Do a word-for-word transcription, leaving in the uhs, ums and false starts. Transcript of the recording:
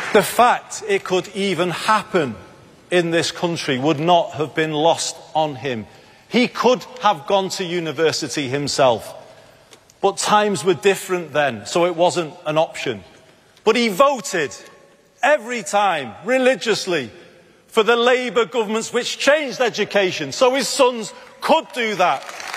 The fact it could even happen in this country would not have been lost on him. He could have gone to university himself, but times were different then, so it wasn't an option. But he voted every time, religiously, for the Labour governments which changed education, so his sons could do that.